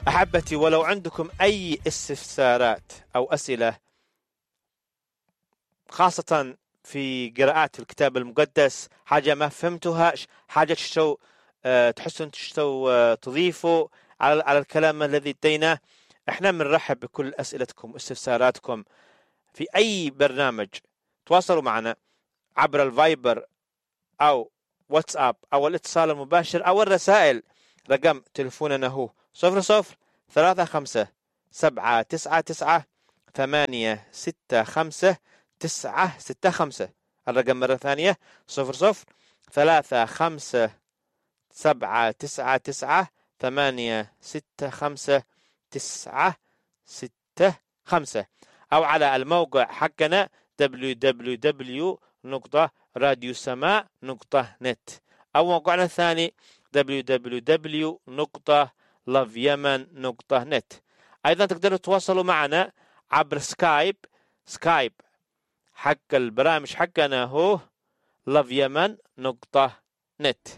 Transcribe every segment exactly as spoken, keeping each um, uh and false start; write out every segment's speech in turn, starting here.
أحبتي، ولو عندكم أي استفسارات أو أسئلة خاصة في قراءات الكتاب المقدس، حاجة ما فهمتوها، حاجة تشتو أه تحسون تشتو أه تضيفوا على على الكلام الذي اديناه، احنا بنرحب بكل أسئلتكم واستفساراتكم في أي برنامج. تواصلوا معنا عبر الفايبر أو واتساب أو الاتصال المباشر أو الرسائل. رقم تلفوننا هو صفر صفر ثلاثة خمسة سبعة تسعة تسعة ثمانية ستة خمسة تسعة ستة خمسة. الرقم مرة ثانية صفر صفر ثلاثة خمسة سبعة تسعة تسعة ثمانية ستة خمسة تسعة ستة خمسة، أو على الموقع حقنا دبليو دبليو دبليو نقطة راديو سماء نقطة نت، أو موقعنا الثاني دبليو دبليو دبليو نقطة لاف يمن نقطة نت. أيضا تقدروا تتواصلوا معنا عبر سكايب. سكايب حق البرامج حقنا هو لاف يمن نقطة نت.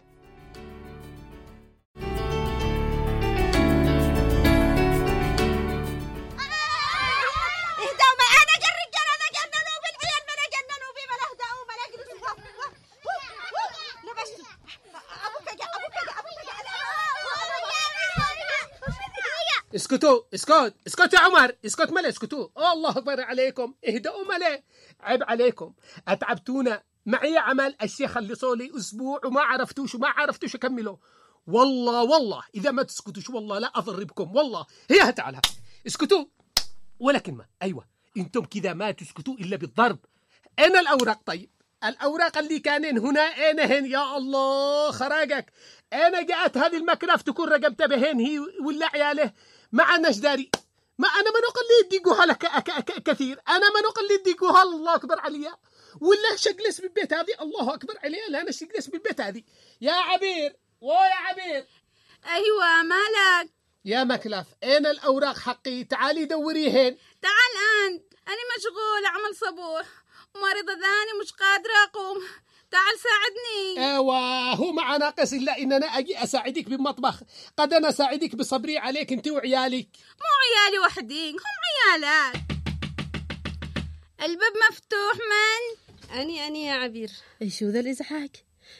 اسكتوا اسكت اسكت يا عمر، اسكت ملا، اسكتوا. الله اكبر عليكم، اهدأوا ملا، عيب عليكم، اتعبتونا. معي عمل الشيخ خلصوا لي اسبوع وما عرفتوش وما عرفتوش اكمله. والله والله اذا ما تسكتوش والله لا اضربكم والله. هي تعالها اسكتوا ولا كلمه. ايوه انتم كذا ما تسكتوا الا بالضرب. انا الاوراق. طيب الأوراق اللي كانين هنا أنا هن. يا الله خراجك، أنا جاءت هذه المكنف تكون رقمت بهن هي ولا عياله ما عناش داري. ما أنا ما نقول لي يديقوها لك كثير، أنا ما نقول لي يديقوها. الله أكبر عليا، ولا شجلس بالبيت هذه. الله أكبر عليا، لا أنا شجلس بالبيت هذه. يا عبير ويا عبير. أيوة مالك يا مكلف؟ أنا الأوراق حقي، تعالي دوريهن. تعال أنت، أنا مشغولة عمل صبوح مريضة ذاني مش قادرة أقوم، تعال ساعدني. ايوه هو مع ناقص إلا إننا أجي أساعدك بالمطبخ. قد أنا أساعدك بصبري عليك أنت وعيالك. مو عيالي وحدين، هم عيالات. الباب مفتوح. من؟ أني أني يا عبير. إيش ذا الإزعاج؟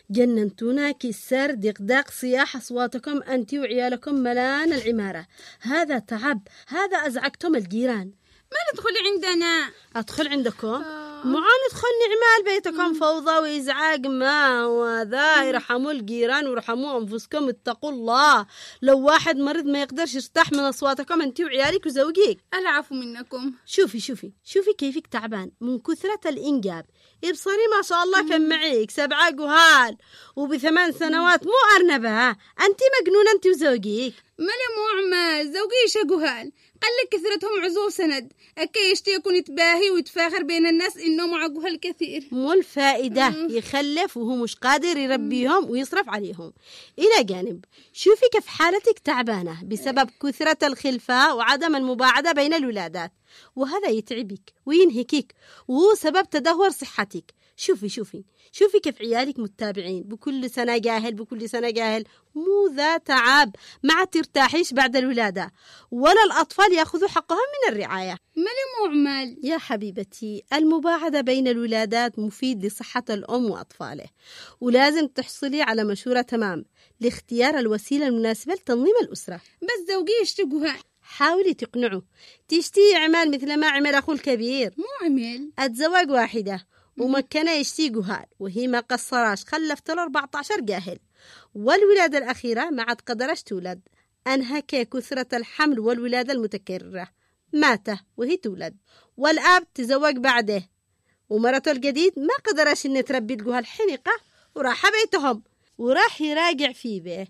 جننتونا كسر دقدق صياح أصواتكم أنت وعيالكم ملان العمارة. هذا تعب، هذا أزعجتم الجيران. ما تدخلي عندنا؟ أدخل عندكم؟ آه. معان ادخل نعمال بيتكم فوضى وإزعاج. ما هو ذا؟ يرحموا الجيران ورحموا أنفسكم، اتقوا الله. لو واحد مريض ما يقدرش يرتاح من أصواتكم أنت وعيالك وزوجيك. العفو منكم. شوفي شوفي شوفي كيفك تعبان من كثرة الإنجاب. إبصري ما شاء الله كم معيك سبعة جهال وبثمان سنوات مو أرنبة. أنت مجنونة أنت وزوجيك. ملا مو عمال زوجي شجهال، قال لك كثرتهم عزوف سند أكي يشتي يكون يتباهي ويتفاخر بين الناس إنه معه الكثير. مو الفائدة يخلف وهو مش قادر يربيهم ويصرف عليهم. إلى جانب شوفي كيف حالتك تعبانة بسبب كثرة الخلفة وعدم المباعدة بين الولادات، وهذا يتعبك وينهكك وهو سبب تدهور صحتك. شوفي شوفي شوفي كيف عيالك متابعين بكل سنة جاهل بكل سنة جاهل. مو ذا تعب، ما ترتاحيش بعد الولادة ولا الأطفال يأخذوا حقهم من الرعاية. مالي مو عمال يا حبيبتي، المباعدة بين الولادات مفيد لصحة الأم وأطفاله، ولازم تحصلي على مشورة تمام لاختيار الوسيلة المناسبة لتنظيم الأسرة. بس زوجي يشتقوها، حاولي تقنعه. تشتي عمال مثل ما عمل أخو الكبير. مو عمل أتزوج واحدة ومكنة يشتي جهال وهي ما قصراش، خلفت له أربعة عشر جاهل، والولادة الأخيرة ما عاد قدرش تولد، أنهك كثرة الحمل والولادة المتكررة، مات وهي تولد، والأب تزوج بعده ومرته الجديد ما قدرش إن تربي الجهال حنقة وراح بيتهم وراح يراجع في به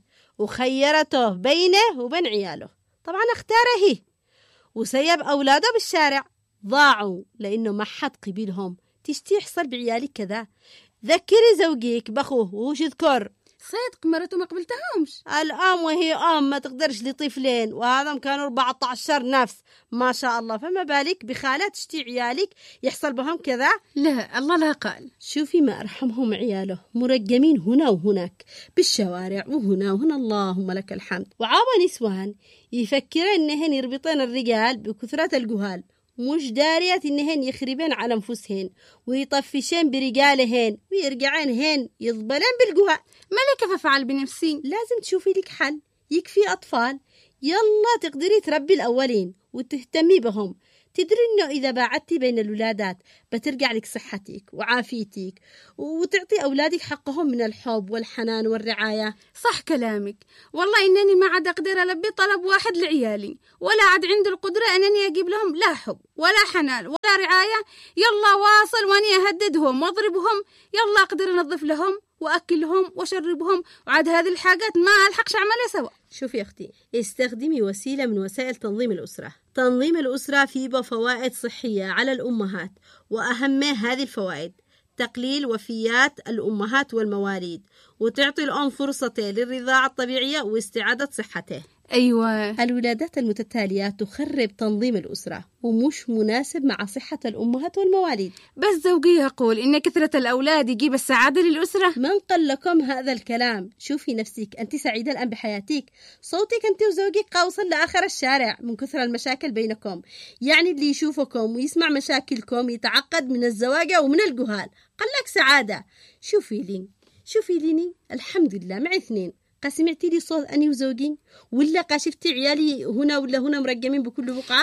وخيرته بينه وبين عياله. طبعا اختاره هي وسيب أولاده بالشارع ضاعوا لأنه ما حد قبلهم. تشتي يحصل بعيالك كذا؟ ذكري زوجيك بأخوه وش يذكر. صدق مرته ما قبلتهمش. الآن وهي آم ما تقدرش لطفلين، وهذا كانوا أربعة عشر نفس ما شاء الله، فما بالك بخالات تشتي عيالك يحصل بهم كذا؟ لا الله لا قال. شوفي ما أرحمهم عياله، مرقمين هنا وهناك بالشوارع وهنا وهنا، اللهم لك الحمد. وعابا نسوان يفكرين إنهن يربطين الرجال بكثرة الجهال، مش داريات إنهن يخربين على أنفسهن ويطفشين برجالهن ويرجعين هن يضبلين بالجهال. ملكة ففعل بنفسي. لازم تشوفي لك حل، يكفي أطفال، يلا تقدري تربي الأولين وتهتمي بهم. تدري إنه إذا باعدتي بين الولادات بترجع لك صحتك وعافيتك، وتعطي أولادك حقهم من الحب والحنان والرعاية. صح كلامك، والله إنني ما عاد أقدر ألبي طلب واحد لعيالي، ولا عاد عندي القدرة أنني أجيب لهم لا حب ولا حنان ولا رعاية. يلا واصل وأني أهددهم وأضربهم، يلا أقدر أنظف لهم وأكلهم وشربهم، وعاد هذه الحاجات ما ألحقش أعملها سوا. شوفي أختي، استخدمي وسيلة من وسائل تنظيم الأسرة. تنظيم الأسرة فيه فوائد صحية على الأمهات، وأهم هذه الفوائد تقليل وفيات الأمهات والمواليد، وتعطي الأم فرصة للرضاعة الطبيعية واستعادة صحته. أيوة، الولادات المتتالية تخرب تنظيم الأسرة ومش مناسب مع صحة الأمهات والمواليد. بس زوجي يقول إن كثرة الأولاد يجيب السعادة للأسرة. من قال لكم هذا الكلام؟ شوفي نفسك، أنت سعيدة الآن بحياتك، صوتك أنت وزوجك قوصل لآخر الشارع من كثر المشاكل بينكم. يعني اللي يشوفكم ويسمع مشاكلكم يتعقد من الزواج ومن الجهال. قال لك سعادة؟ شوفي لي شوفي ليني الحمد لله معي اثنين، قسمعتي لي صوت أني وزوجي، ولا قاشفتي عيالي هنا ولا هنا مرقمين بكل بقعة؟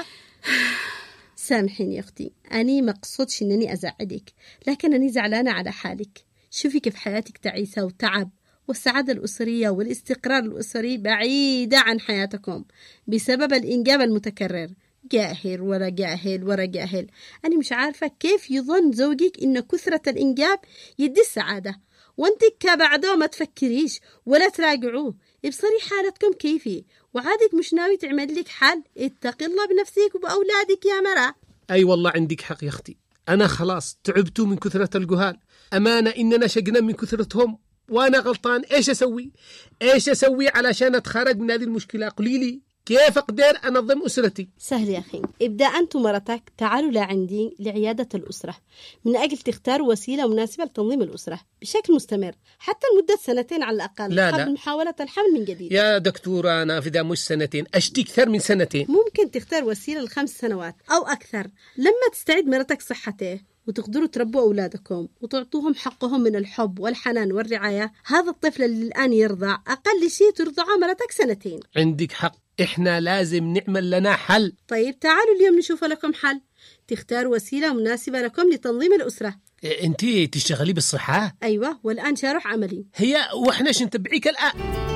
سامحيني يا أختي، أني ما قصدش أنني أزعلك، لكن أني زعلانة على حالك. شوفي كيف حياتك تعيسة وتعب، والسعادة الأسرية والاستقرار الأسري بعيدة عن حياتكم بسبب الإنجاب المتكرر. جاهل ورا جاهل ورا جاهل. أنا مش عارفة كيف يظن زوجك إن كثرة الإنجاب يدي السعادة، وانتك كبعده ما تفكريش ولا تراجعوه. ابصري حالتكم كيفي، وعادك مش ناوي تعمل لك حل. اتقي الله بنفسك وبأولادك يا مرا. أي والله عندك حق يا أختي، أنا خلاص تعبت من كثرة الجهال، أمانة إننا شقنا من كثرتهم وأنا غلطان. إيش أسوي إيش أسوي علشان أتخرج من هذه المشكلة؟ قولي لي كيف أقدر أنظم أسرتي؟ سهل يا أخي، ابدأ أنت ومرتك تعالوا لعندي لعيادة الأسرة من أجل تختار وسيلة مناسبة لتنظيم الأسرة بشكل مستمر حتى لمدة سنتين على الأقل، لا قبل لا. محاولة الحمل من جديد. يا دكتورة نافذة، مش سنتين، أشتي أكثر من سنتين. ممكن تختار وسيلة لخمس سنوات أو أكثر لما تستعيد مرتك صحته وتقدروا تربوا أولادكم وتعطوهم حقهم من الحب والحنان والرعاية. هذا الطفل اللي الآن يرضع أقل شيء ترضعه مرتك سنتين. عندك حق، إحنا لازم نعمل لنا حل. طيب تعالوا اليوم نشوف لكم حل، تختار وسيلة مناسبة لكم لتنظيم الأسرة. أنتي تشتغلي بالصحة؟ أيوة، والآن شارح عملي. هي وإحنا شنتبعيك الآن.